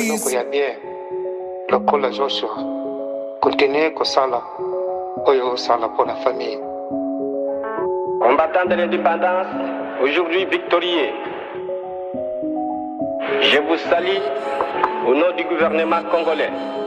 donc il y a bien le col Joshua continuer comme ça là pour la famille. Combattants de l'indépendance, aujourd'hui victorieux, je vous salue au nom du gouvernement congolais.